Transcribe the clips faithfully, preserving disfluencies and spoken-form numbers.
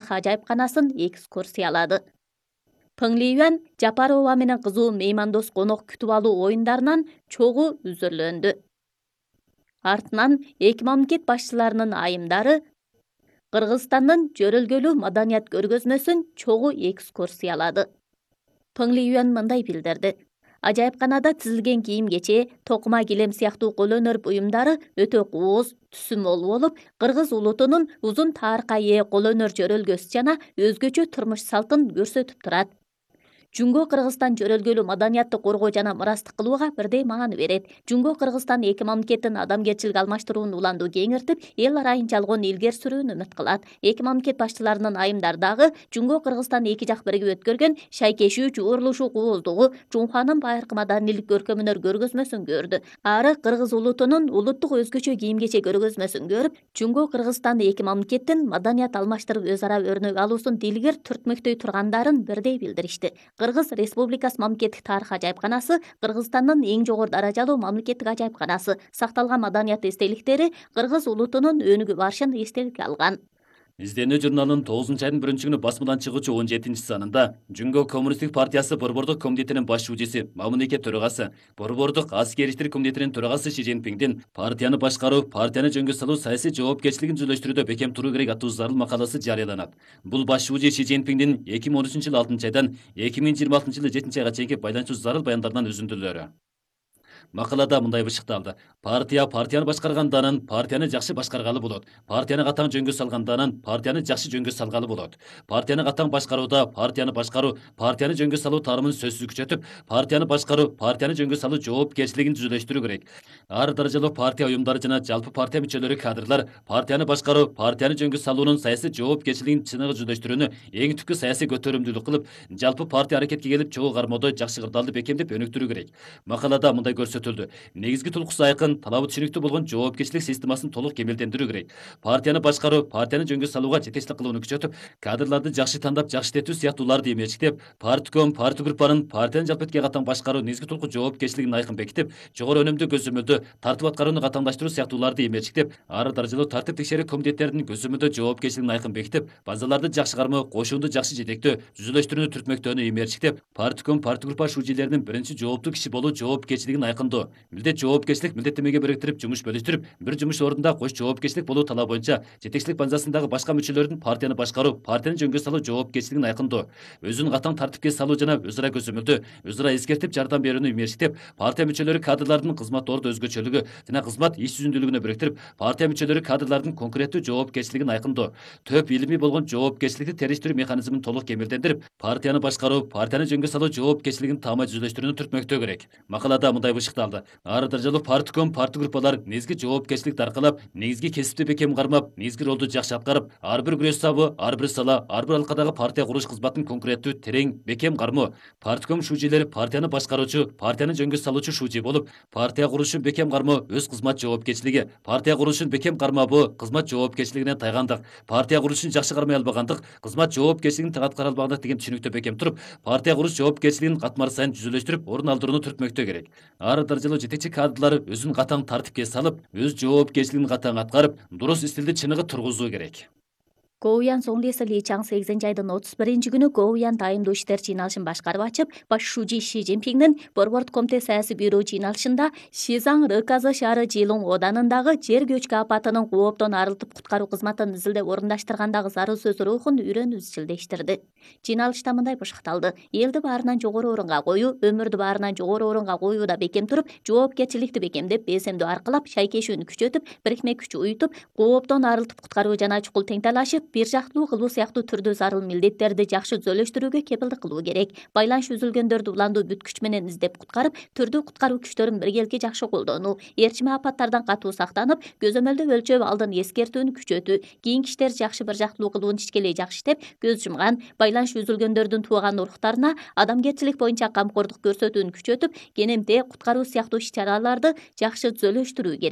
тарых ажайыпканасын экскурсиялады. Пыңлиюан Жапарова менен кызуу меймандос конок күтүп алуу оюндарынан чогуу үзүрлөндү. Артынан эки мамлекет башчыларынын айымдары Кыргызстандын жөрөлгөлүү маданият көргөзмөсүн чогуу экскурсиялады. Пыңлиюан мындай билдирди. Ажайыпканада тизилген кийим-кече, токума килем сыяктуу кол өнөр буюмдары өтө кооз, түсүмөл болуп, кыргыз улутунун узун тарыхка ээ кол өнөр жөрөлгөсү жана өзгөчө турмуш салтын көрсөтүп турат. Жунго Кыргызстан жөрөлгөлүү маданиятты коргоо жана мурастык кылууга бирдей маани берет. Жунго Кыргызстан эки мамлекеттин адамгерчилик алмаштыруун уланду кеңиртип, эл арайын жалгоон илгери сүрүүнү үмүт кылат. Эки мамлекет башчыларынын айымдары дагы Жунго Кыргызстан эки жак биригип өткөргөн шайкешүү, жуурулушуу кооздугу, Жунханын байыркы маданийлик көркөмөнөр көргөзмөсүн көрдү. Ары кыргыз улутунун улуттук өзгөчө кийим-кече көргөзмөсүн көрүп, Жунго Кыргызстан эки мамлекеттин маданият алмаштырып өз ара өрнөк алуусун дилгер түртмөктөй тургандарын бирдей билдиришти. Кыргыз Республикасы мамлекеттик тарых ажайыпканасы Кыргызстандын эң жогору даражалуу мамлекеттик ажайыпканасы. Сакталган маданият эстеликтери кыргыз улутунун өнүгүп барышын эстеликке алган. Изденүү журналынын тогузунчу айдын биринчи күнү басмадан чыгуучу он жетинчи санында Жунго Коммунисттик партиясы Борбордук комитетинин баш шүүжүсү Мамунеке төрагасы, Борбордук аскер иштер комитетинин төрагасы Ши Цзиньпиңдин партияны башкаруу, партияны жөнгө салуу саясий жоопкерчилигин түзүлүштүрүүдө бекем туруу керек аттуу зарыл макаласы жарыяланат. Бул баш шүүжү Ши Цзиньпиңдин эки миң он үчүнчү жылы алтынчы айдан эки миң жыйырма алтынчы жылы жетинчи айга чейинки байланышчуу зарыл баяндарынан үзүндүлөрү. Макалада мындай бышыкталды. Партия партияны башкарганданын партияны жакшы башкаргалы болот. Партияны катаң жөнгө салганданын партияны жакшы жөнгө салгалы болот. Партияны катаң башкарууда партияны башкаруу, партияны жөнгө салуу тармын сөзсүз күчөтүп, партияны башкаруу, партияны жөнгө салуу жоопкерчилигин түзүлүштүрүү керек. Ар даражалуу партия уюмдары жана жалпы партия мүчөлөрү кадрлар партияны башкаруу, партияны жөнгө салуунун саясий жоопкерчилигин чыныгы жүздөштүрүүнү эң түпкү саясий көтөрүмдүүлүк кылып, жалпы партия аракетке келип чогуу кармоодо жакшы кырдаалды бекемдеп өнүктүрүү керек. Макалада мындай көрсөтүлдү. Негизги тулкусу айкын, талабы түшүнүктүү болгон жоопкерчилик системасын толук кемелдендирүү керек. Партияны башкаруу, партияны жөнгө салууга жетекчилик кылууну күчөтүп, кадрларды жакшы тандап, жакшы тетүү сыяктууларды эмечтеп, партком, парти группанын партияны жалпетке катаң башкаруу негизги тулку жоопкерчилигин айкын бекитип, жогору өнөмдүү көзөмөлдө тартып аткарууну катаңдаштыруу сыяктууларды эмечтеп, ар даражалуу тартип текшерүү комитеттеринин көзөмөлдө жоопкерчилигин айкын бекитип, базаларды жакшы кармоо, кошуунду жакшы жетектөө, жүзөлөштүрүүнү түртмөктөөнү эмерчиктеп, партком, парти группа шүүжелеринин биринчи жооптуу киши болуу жоопкерчилигин айкындоо, милдет жоопкерчилик милдеттемеге бириктирип жумуш бөлүштүрүп, бир жумуш ордунда кош жоопкерчилик болуу талабы боюнча жетекчилик базасындагы башка мүчөлөрдүн партияны башкаруу, партияны жөнгө салуу жоопкерчилигин айкындоо, өзүн катаң тартипке салуу жана өз ара көзөмөлдөө, өз ара эскертип жардам берүүнү эмерчиктеп, партия мүчөлөрү кадрлардын кызмат орду өзгөчөлүгү жана кызмат иш жүзүндүүлүгүнө бириктирип, партия мүчөлөрү кадрлардын конкреттүү жоопкерчилигин айкындоо, төп илимий болгон жоопкерчиликти териштирүү механизмин толук кемелдендирип, партияны башкаруу, партияны жөнгө салуу жоопкерчилигин таамай жүздөштүрүүнү түртмөктөө керек. Макалада мындай бышыкталды. Ар даражалуу партком, парти группалар негизги жоопкерчиликти аркалап, негизги кесипти бекем кармап, негизги ролду жакшы аткарып, ар бир күрөш сабы, ар бир сала, ар бир алкадагы партия куруш кызматын конкреттүү, терең, бекем кармоо. Партком шүүжелери партияны башкаруучу, партияны жөнгө салуучу шүүжи болуп, партия курушун бекем кармоо өз кызмат жоопкерчилиги, партия курушун бекем кармабы кызмат жоопкерчилигине тайгандык, партия курушун жакшы кармай албагандык, кызмат жоопкерчилигин аткара албагандык деген түшүнүктө бекем туруп, партия куруш жоопкерчилигин катмар сайын жүзөлөштүрүп, орун алдырууну түртмөктөө керек. Ар даражалуу жетекчи кадрлар өзүн катаң тартипке салып, өз жоопкерчилигин катаң аткарып, дурус стилди чыныгы тургузуу керек. Гоуян Соңлеси Ли Чаң сегизинчи айдын отуз биринчи күнү Гоуян тайымдуу иштер жыйналышын башкарып ачып, баш шүүжү Ши Цзиньпиңдин Борбордук комитет саясий бюро жыйналышында Шизаң Рыказы шаары Жылуң оданындагы жер көчкү апатынын кооптон арылтып куткаруу кызматын изилдеп орундаштыргандагы зарыл сөз рухун үйрөнүү изчилдештирди. Жыйналышта мындай бышыкталды. Элди баарынан жогору орунга коюу, өмүрдү баарынан жогору орунга коюуда бекем туруп, жоопкерчиликти бекемдеп, беземдүү аркылап, шайкешүүнү күчөтүп, бирикме күч уютуп, кооптон арылтып куткаруу жана чукул тең талашып, бир жактуу кылуу сыяктуу түрдүү зарыл милдеттерди жакшы түзөлөштүрүүгө кепилдик кылуу керек. Байланыш үзүлгөндөрдү уландуу бүткүч менен издеп куткарып, түрдүү куткаруу күчтөрүн биргеликке жакшы колдонуу, ээрчиме апаттардан катуу сактанып, көзөмөлдө өлчөп алдын эскертүүнү күчөтүү, кийинки иштерди жакшы бир жактуу кылууну ишкелей жакшы иштеп, көз жумган, байланыш үзүлгөндөрдүн тууган уруктарына адамгерчилик боюнча камкордук көрсөтүүнү күчөтүп, кенемте, куткаруу сыяктуу иш-чараларды жакшы түзөлөштүрүү керек.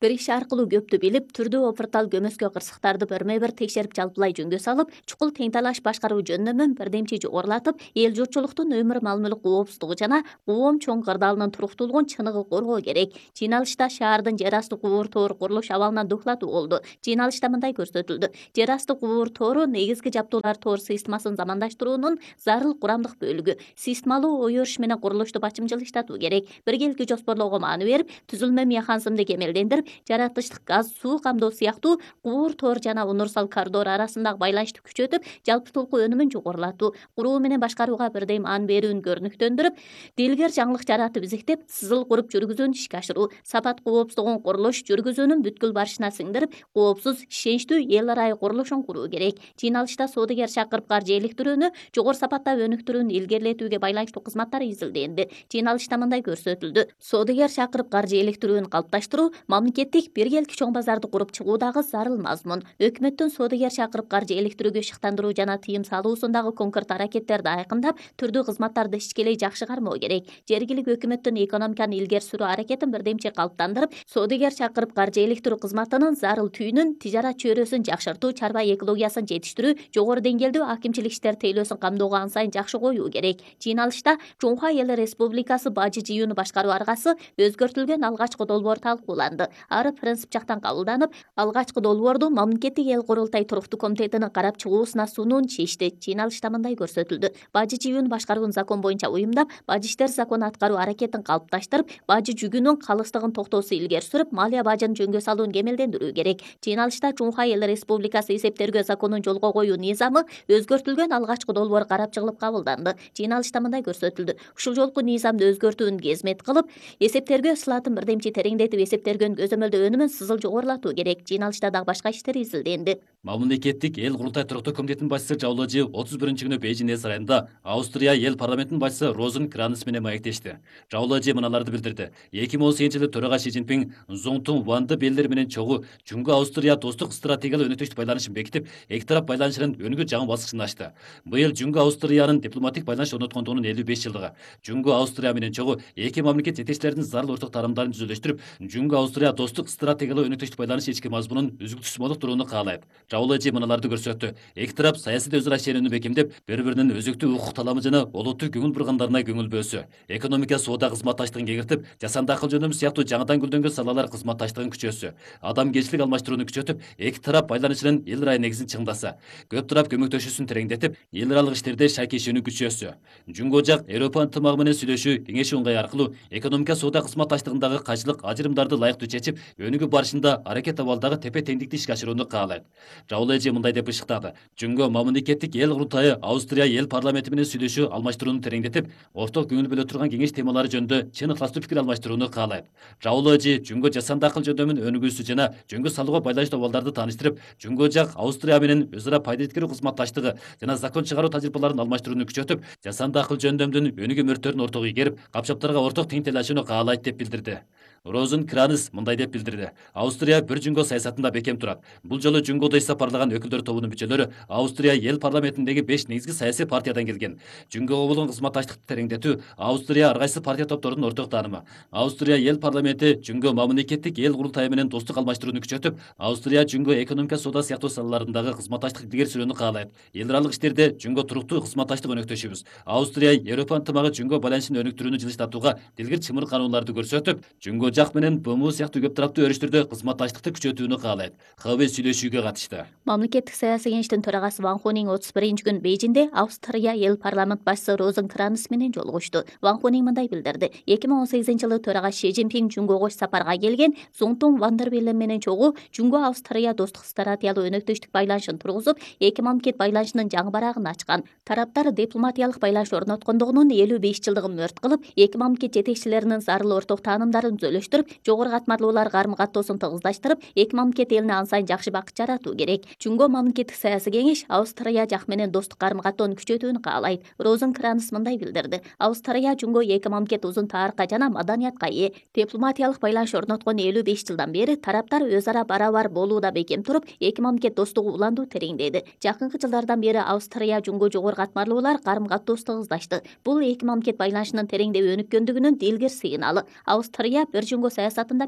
бир иш аркылуу көптү билип, түрдүү опыртал көмөскө кырсыктарды берме-бир текшерип жалпылай жөнгө салып, чукул тең талаш башкаруу жөндөмүн бирдемчи жогорулатып, эл журтчулуктун өмүр мал-мүлк коопсуздугу жана коом чоң кырдаалынын туруктуулугун чыныгы коргоо керек. Жыйналышта шаардын жер асты кубур тору курулуш абалынан докладу болду. Жыйналышта мындай көрсөтүлдү: жер асты кубур тору негизги жаптоолар тор системасын замандаштыруунун зарыл курамдык бөлүгү. Системалуу ой өрүш менен курулушту бачымчыл иштатуу керек. Биргеликти жоспорлоого маани берип, түзүлмө механизмди кемелдендирип, жаратылыштык газ, суу камдоо сыяктуу кубур тор жана универсал коридор арасындагы байланышты күчөтүп, жалпытылкуу өнүмүн жогорулатуу, куруу менен башкарууга бирдей маани берүүнү көрүнүктөндүрүп, дилгер жаңылык жаратып изектеп, сызыл куруп жүргүзүүнү ишке ашыруу, сапат коопсуздугун курулуш жүргүзүүнүн бүткүл барышына сиңдирип, коопсуз, ишеничтүү эл ырайы курулушун куруу керек. Жыйналышта соодагер чакырып каржы иликтирүүнү жогору сапатта өнүктүрүүнү илгерилетүүгө байланыштуу кызматтар изилденди. Жыйналышта мындай көрсөтүлдү: соодагер чакырып каржы иликтирүүнү калыпташтыруу, мамлекеттик биргелки чоң базарды куруп чыгуудагы зарыл мазмун. Өкмөттүн соодагер чакырып каржы иликтирүүгө шыктандыруу жана тыйым салуусундагы конкрет аракеттерди айкындап, түрдүү кызматтарды ичкелей жакшы кармоо керек. Жергилик өкмөттүн экономиканы илгери сүрүү аракетин бирдемчи калыптандырып, соодагер чакырып каржы иликтирүү кызматынын зарыл түйүнүн, тижарат чөйрөсүн жакшыртуу, чарба экологиясын жетиштирүү, жогору деңгээлдүү акимчилик иштер тейлөөсүн камдоого ан сайын жакшы коюу керек. Жыйналышта Жоңхуа Эл Республикасы бажы жыюуну башкаруу аргасы өзгөртүлгөн алгачкы долбоор талкууланды. Ары принцип жактан кабылданып, алгачкы долбоорду мамлекеттик эл курултай туруктуу комитетинин карап чыгуусуна сунууну чечти. Жыйналышта мындай көрсөтүлдү: бажы жыюуну башкарууну закон боюнча уюмдап, бажы иштер закону аткаруу аракетин калыпташтырып, бажы жүгүнүн калыстыгын токтоосу илгери сүрүп, малия бажын жөнгө салууну кемелдендирүү керек. Жыйналышта Жоңхуа Эл Республикасы эсептергөө законун жолго коюу низамы өзгөртүлгөн алгачкы долбоор карап чыгылып кабылданды. Жыйналышта мындай көрсөтүлдү: ушул жолку низамды өзгөртүүнү кезмет кылып, эсептергөө сылатын бирдемчи тереңдетип эсептергөн көзөмөлдөө өнүмүн сызыл жогорулатуу керек. Жыйналышта дагы башка иштер изилденди. Мамлекеттик эл курултай туруктуу комитетинин башчысы Жаулажы отуз биринчи күнү Бейжиң эс сарайында Австрия эл парламентинин башчысы Розен Кранес менен маектешти. Жаулажы мыналарды билдирди: эки миң он сегизинчи жылы төрага Ши Цзиньпин Зоңтун Ванды белдер менен чогуу Жүнгө Австрия достук стратегиялык өнөктөштүк байланышын бекитип, эки тарап байланышынын өнүгүү жаңы баскычын ачты. Быйыл Жүнгө Австриянын дипломатик байланыш орноткондугунун элүү беш жылдыгы. Жүнгө Австрия менен чогуу эки мамлекет жетекчилеринин зарыл орток тарамдарын түзүлүштүрүп, Жүнгө Австрия достук стратегиялык өнөктөштүк байланыш ички мазмунун үзүктүсүз болуп турууну каалайт. Жаулажы мыналарды көрсөттү: эки тарап саясий өзара ишенүүнү бекемдеп, бири-биринин өзүктүү укук талабы жана олуттуу көңүл бургандарына көңүл бөлсө, экономика, соода кызматташтыгын кеңиртип, жасанды акыл жөндөмү сыяктуу жаңыдан гүлдөнгөн салалар кызматташтыгын күчөсө, адамгерчилик алмаштырууну күчөтүп, эки тарап байланышынын эл ырайы негизин чыңдаса, көп тарап көмөктөшүүсүн тереңдетип, эл аралык иштерде шайкешүүнү күчөсө, Жүнгө жак Европа ынтымагы менен сүйлөшүү, кеңешүү ыңгай аркылуу экономика, соода кызматташтыгындагы кайчылык ажырымдарды ылайыктуу чечип, өнүгүү барышында аракет абалдагы тепе теңдикти ишке ашырууну каалайт. Жаулажы мындай деп ышыктады: Жүнгө мамлекеттик эл курултайы Австрия эл парламенти менен сүйлөшүү алмаштырууну тереңдетип, орток көңүл бөлө турган кеңеш темалары жөнүндө чын ыкластуу пикир алмаштырууну каалайт. Жаулажы Жүнгө жасанды акыл жөндөмүн өнүгүүсү жана жөнгө салууга байланыштуу абалдарды тааныштырып, Жүнгө жак Австрия менен өз ара пайда эткерүү кызматташтыгы жана закон чыгаруу тажрыйбаларын алмаштырууну күчөтүп, жасанды акыл жөндөмдүн өнүгүү мөрттөрүн ортого ийгерип, капчаптарга орток тең тейлешүүнү каалайт деп билдирди. Розен Кранес мындай деп билдирди: Австрия бир Жүнгө саясатында бекем турат. Бул жолу Жүнгөдө иш сапарлаган өкүлдөр тобунун мүчөлөрү Австрия эл парламентиндеги беш негизги саясий партиядан келген. Жүнгөгө болгон кызматташтыкты тереңдетүү Австрия ар кайсы партия топторунун орток таанымы. Австрия эл парламенти Жүнгө мамлекеттик эл курултайы менен достук алмаштырууну күчөтүп, Австрия Жүнгө экономика, соода сыяктуу салаларындагы кызматташтык илгери сүрүүнү каалайт. Эл аралык иштерде Жүнгө туруктуу кызматташтык өнөктөшүбүз. Австрия Европа ынтымагы Жүнгө байланышын өнүктүрүүнү жылыштатууга дилгир чымыр канууларды көрсөтүп, Жүнгө жак менен Б М сыяктуу көп тараптуу өрүштөрдө кызматташтыкты күчөтүүнү каалайт. Хабе сүйлөшүүгө катышты. Мамлекеттик саясий кеңештин төрагасы Ван Хунинг отуз биринчи күнү Бейжиңде Австрия эл парламент башчысы Розен Кранес менен жолугушту. Ван Хунинг мындай билдирди: эки миң он сегизинчи жылы төрага Ши Цзиньпин Жүнгөгө иш сапарга келген, Зоңтун Вандер Беллен менен чогуу Жүнгө Австрия достук стратегиялык өнөктөштүк байланышын тургузуп, эки мамлекет байланышынын жаңы барагын ачкан. Тараптар дипломатиялык байланыш орноткондугунун элүү беш жылдыгын мөрт кылып, эки мамлекет жетекчилеринин зарыл орток таанымдарын түзөлүштүрүп, жогору катмарлуулар карым каттоосун тыгыздаштырып, эки мамлекет элине ан сайын жакшы бакыт жаратуу керек. Жүнгө мамлекеттик саясий кеңеш Австрия жак менен достук карым каттоону күчөтүүнү каалайт. Розен Кранес мындай билдирди: Австрия Жүнгө эки мамлекет узун тарыхка жана маданиятка ээ. Дипломатиялык байланыш орноткон элүү беш жылдан бери тараптар өз ара барабар болууда бекем туруп, эки мамлекет достугу уландуу тереңдеди. Жакынкы жылдардан бери Австрия Жүнгө жогору катмарлуулар карым каттоосу тыгыздашты. Бул эки мамлекет байланышынын тереңдеп өнүккөндүгүнүн дилгир сыйналы. Австрия бир Жүнгө саясатында бекем турат.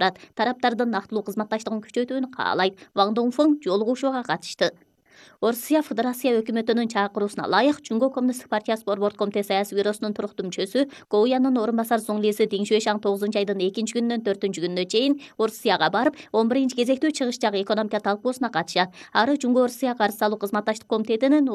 катышат. Тараптардын нактылуу кызматташтыгын күчөтүүнү каалайт. Ван Доңфоң жолугушууга катышты. Орусия Федерация өкмөтүнүн чакыруусуна ылайык Жунго Коммунисттик партиясы борбордук комитет саясий бюросунун туруктуу мүчөсү Го Уянын орун басары Зуңлиси Дин Шуэшаң тогузунчу айдын экинчи күнүнөн төртүнчү күнүнө чейин Орусияга барып, он биринчи кезектүү чыгыш жагы экономика талкуусуна катышат. Ары Жунго Орусия каршы салуу кызматташтык комитетинин